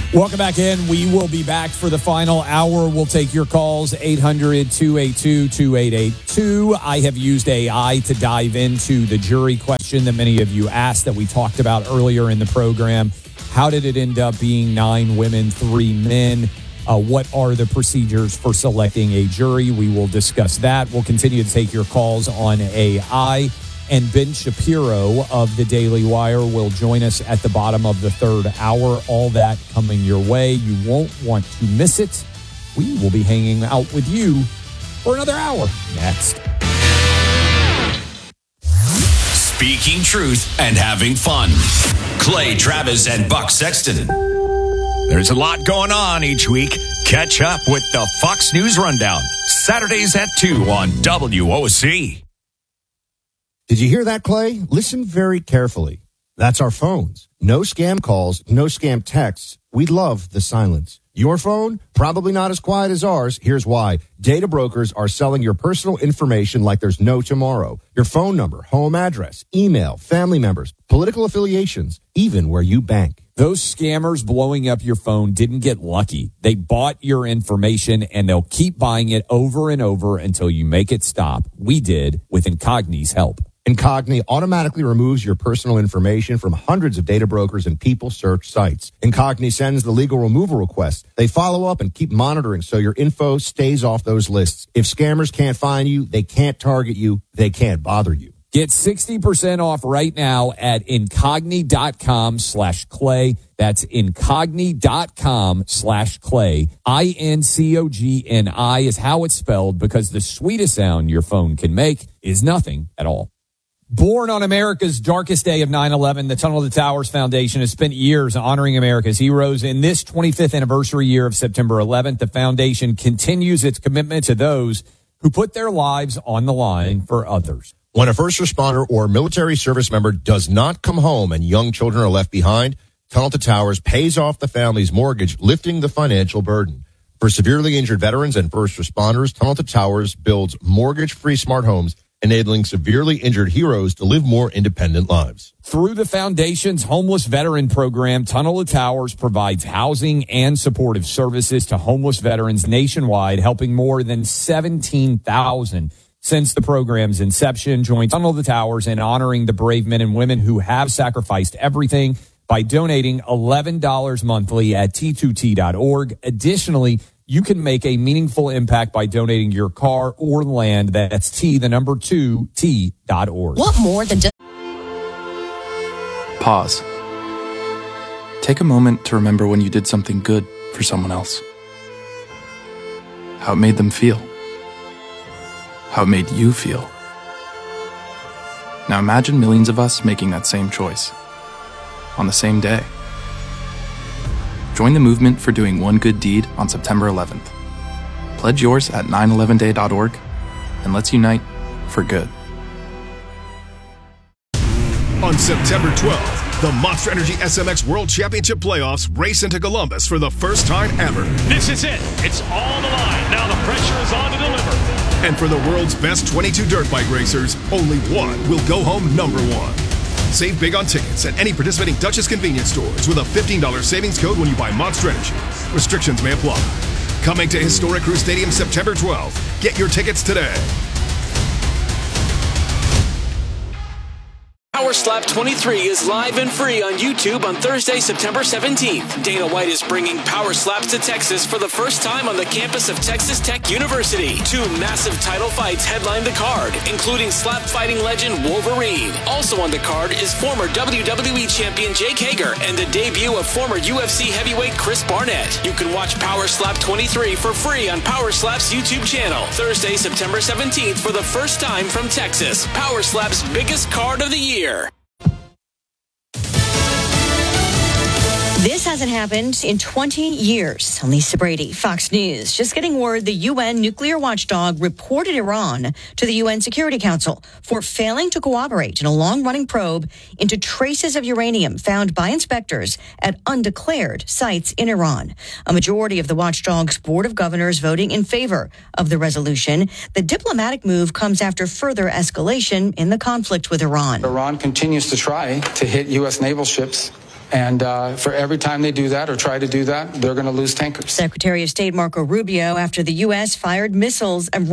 Welcome back in. We will be back for the final hour. We'll take your calls, 800-282-2882. I have used AI to dive into the jury question that many of you asked that we talked about earlier in the program. How did it end up being 9 women, 3 men? What are the procedures for selecting a jury? We will discuss that. We'll continue to take your calls on AI. And Ben Shapiro of the Daily Wire will join us at the bottom of the third hour. All that coming your way. You won't want to miss it. We will be hanging out with you for another hour next. Speaking truth and having fun. Clay Travis and Buck Sexton. There's a lot going on each week. Catch up with the Fox News Rundown. Saturdays at 2 on WOC. Did you hear that, Clay? Listen very carefully. That's our phones. No scam calls, no scam texts. We love the silence. Your phone? Probably not as quiet as ours. Here's why. Data brokers are selling your personal information like there's no tomorrow. Your phone number, home address, email, family members, political affiliations, even where you bank. Those scammers blowing up your phone didn't get lucky. They bought your information, and they'll keep buying it over and over until you make it stop. We did with Incogni's help. Incogni automatically removes your personal information from hundreds of data brokers and people search sites. Incogni sends the legal removal request. They follow up and keep monitoring so your info stays off those lists. If scammers can't find you, they can't target you, they can't bother you. Get 60% off right now at incogni.com/clay. That's incogni.com/clay. INCOGNI is how it's spelled, because the sweetest sound your phone can make is nothing at all. Born on America's darkest day of 9/11, the Tunnel to Towers Foundation has spent years honoring America's heroes. In this 25th anniversary year of September 11th, the foundation continues its commitment to those who put their lives on the line for others. When a first responder or military service member does not come home and young children are left behind, Tunnel to Towers pays off the family's mortgage, lifting the financial burden. For severely injured veterans and first responders, Tunnel to Towers builds mortgage-free smart homes, enabling severely injured heroes to live more independent lives. Through the foundation's homeless veteran program, Tunnel to Towers provides housing and supportive services to homeless veterans nationwide, helping more than 17,000 since the program's inception. Join Tunnel to Towers in honoring the brave men and women who have sacrificed everything by donating $11 monthly at T2T.org. Additionally, you can make a meaningful impact by donating your car or land. That's T2T.org. Want more than just... Pause. Take a moment to remember when you did something good for someone else. How it made them feel. How it made you feel. Now imagine millions of us making that same choice on the same day. Join the movement for doing one good deed on September 11th. Pledge yours at 911day.org, and let's unite for good. On September 12th, the Monster Energy SMX World Championship Playoffs race into Columbus for the first time ever. This is it. It's all on the line. Now the pressure is on to deliver. And for the world's best 22 dirt bike racers, only one will go home number one. Save big on tickets at any participating Duchess convenience stores with a $15 savings code when you buy Monster Energy. Restrictions may apply. Coming to Historic Crew Stadium September 12th. Get your tickets today. Power Slap 23 is live and free on YouTube on Thursday, September 17th. Dana White is bringing Power Slaps to Texas for the first time on the campus of Texas Tech University. 2 massive title fights headline the card, including slap fighting legend Wolverine. Also on the card is former WWE champion Jake Hager and the debut of former UFC heavyweight Chris Barnett. You can watch Power Slap 23 for free on Power Slap's YouTube channel. Thursday, September 17th for the first time from Texas. Power Slap's biggest card of the year. This hasn't happened in 20 years. I'm Lisa Brady, Fox News. Just getting word the UN nuclear watchdog reported Iran to the UN Security Council for failing to cooperate in a long-running probe into traces of uranium found by inspectors at undeclared sites in Iran. A majority of the watchdog's board of governors voting in favor of the resolution. The diplomatic move comes after further escalation in the conflict with Iran. Iran continues to try to hit U.S. naval ships And for every time they do that or try to do that, they're going to lose tankers. Secretary of State Marco Rubio, after the Iran fired missiles at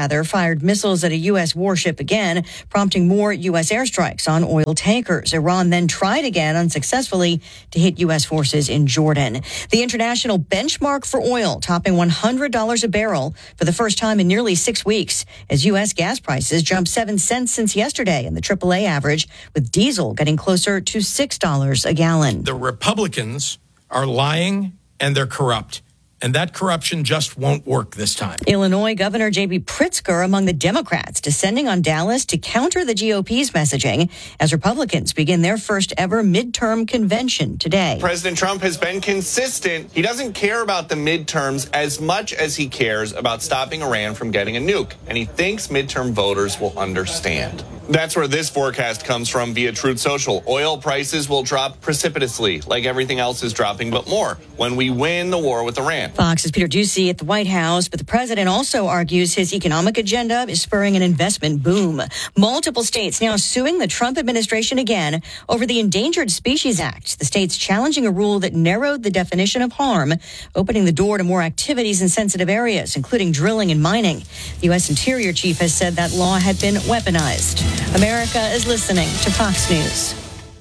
a U.S. warship again, prompting more U.S. airstrikes on oil tankers. Iran then tried again unsuccessfully to hit U.S. forces in Jordan. The international benchmark for oil topping $100 a barrel for the first time in nearly 6 weeks, as U.S. gas prices jumped 7 cents since yesterday in the AAA average, with diesel getting closer to $6 a gallon. The Republicans are lying and they're corrupt. And that corruption just won't work this time. Illinois Governor J.B. Pritzker among the Democrats descending on Dallas to counter the GOP's messaging as Republicans begin their first ever midterm convention today. President Trump has been consistent. He doesn't care about the midterms as much as he cares about stopping Iran from getting a nuke. And he thinks midterm voters will understand. That's where this forecast comes from via Truth Social. Oil prices will drop precipitously, like everything else is dropping, but more when we win the war with Iran. Fox's Peter Doocy at the White House, but the president also argues his economic agenda is spurring an investment boom. Multiple states now suing the Trump administration again over the Endangered Species Act. The states challenging a rule that narrowed the definition of harm, opening the door to more activities in sensitive areas, including drilling and mining. The U.S. Interior Chief has said that law had been weaponized. America is listening to Fox News.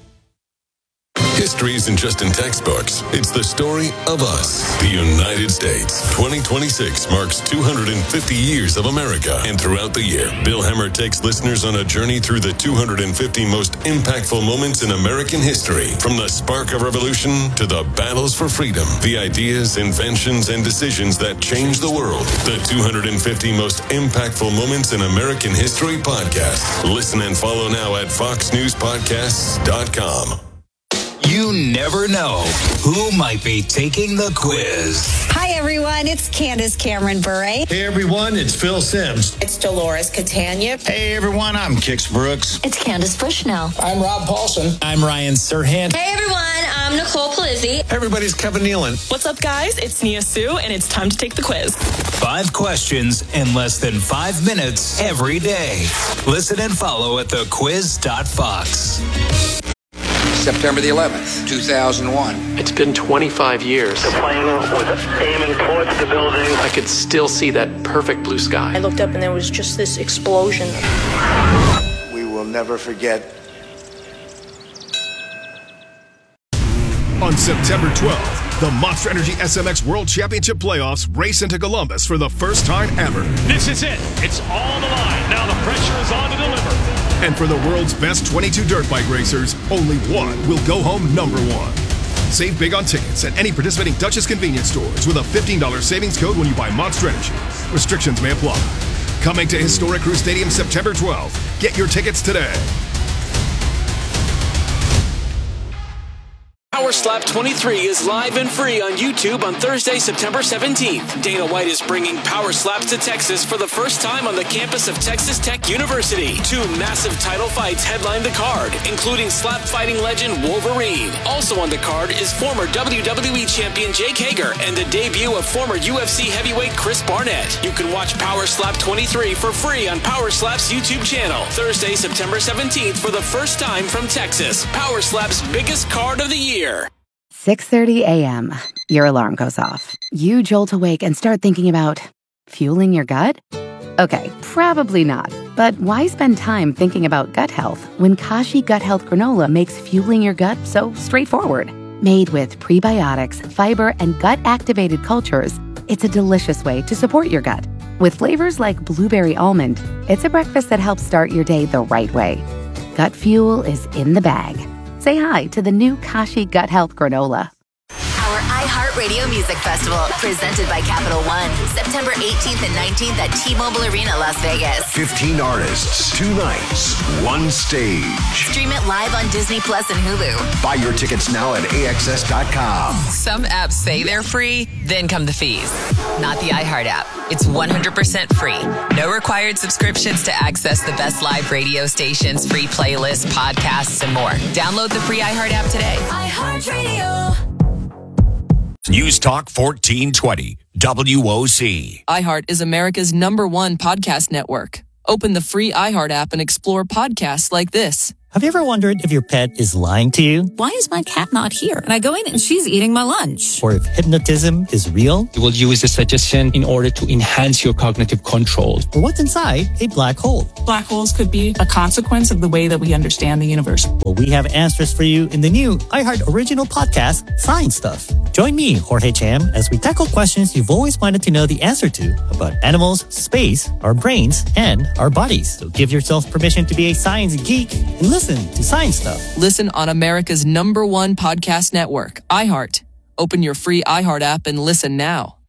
History isn't just in textbooks. It's the story of us, the United States. 2026 marks 250 years of America. And throughout the year, Bill Hemmer takes listeners on a journey through the 250 most impactful moments in American history. From the spark of revolution to the battles for freedom, the ideas, inventions, and decisions that changed the world. The 250 most impactful moments in American history podcast. Listen and follow now at foxnewspodcasts.com. You never know who might be taking the quiz. Hi, everyone. It's Candace Cameron Bure. Hey, everyone. It's Phil Sims. It's Dolores Catania. Hey, everyone. I'm Kix Brooks. It's Candace Bushnell. I'm Rob Paulson. I'm Ryan Serhant. Hey, everyone. I'm Nicole Palizzi. Hey, everybody's Kevin Nealon. What's up, guys? It's Nia Sue, and it's time to take the quiz. 5 questions in less than 5 minutes every day. Listen and follow at thequiz.fox. September the 11th, 2001. It's been 25 years. The plane was aiming towards the building. I could still see that perfect blue sky. I looked up and there was just this explosion. We will never forget. On September 12th, the Monster Energy SMX World Championship Playoffs race into Columbus for the first time ever. This is it. It's all the line. Now the pressure is on to deliver. And for the world's best 22 dirt bike racers, only one will go home number one. Save big on tickets at any participating Dutchess convenience stores with a $15 savings code when you buy Monster Energy. Restrictions may apply. Coming to Historic Crew Stadium September 12th. Get your tickets today. Power Slap 23 is live and free on YouTube on Thursday, September 17th. Dana White is bringing Power Slaps to Texas for the first time on the campus of Texas Tech University. 2 massive title fights headline the card, including slap fighting legend Wolverine. Also on the card is former WWE champion Jake Hager and the debut of former UFC heavyweight Chris Barnett. You can watch Power Slap 23 for free on Power Slap's YouTube channel. Thursday, September 17th for the first time from Texas. Power Slap's biggest card of the year. 6:30 a.m. Your alarm goes off. You jolt awake and start thinking about fueling your gut? Okay, probably not. But why spend time thinking about gut health when Kashi Gut Health Granola makes fueling your gut so straightforward? Made with prebiotics, fiber, and gut-activated cultures, it's a delicious way to support your gut. With flavors like blueberry almond, it's a breakfast that helps start your day the right way. Gut fuel is in the bag. Say hi to the new Kashi Gut Health Granola. Our iHeartRadio Music Festival, presented by Capital One, September 18th and 19th at T-Mobile Arena, Las Vegas. 15 artists, 2 nights, 1 stage. Stream it live on Disney Plus and Hulu. Buy your tickets now at AXS.com. Some apps say they're free, then come the fees. Not the iHeart app. It's 100% free. No required subscriptions to access the best live radio stations, free playlists, podcasts, and more. Download the free iHeart app today. iHeartRadio. News Talk 1420, WOC. iHeart is America's #1 podcast network. Open the free iHeart app and explore podcasts like this. Have you ever wondered if your pet is lying to you? Why is my cat not here? And I go in and she's eating my lunch. Or if hypnotism is real? You will use the suggestion in order to enhance your cognitive control. Or what's inside a black hole? Black holes could be a consequence of the way that we understand the universe. Well, we have answers for you in the new iHeart original podcast, Science Stuff. Join me, Jorge Cham, as we tackle questions you've always wanted to know the answer to about animals, space, our brains, and our bodies. So give yourself permission to be a science geek and listen to Science Stuff. Listen on America's #1 podcast network, iHeart. Open your free iHeart app and listen now.